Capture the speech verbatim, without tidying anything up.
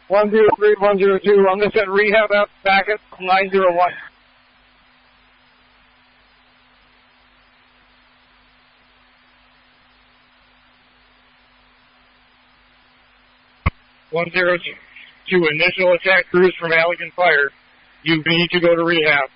one zero three, one zero two. I'm going to send rehab out back at nine zero one. one zero two, initial attack crews from Allegan Fire. You need to go to rehab.